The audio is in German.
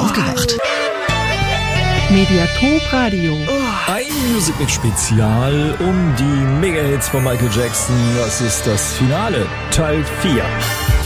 Aufgewacht. Mediathek Radio. Ein Music Mix Spezial um die Mega-Hits von Michael Jackson. Das ist das Finale, Teil 4.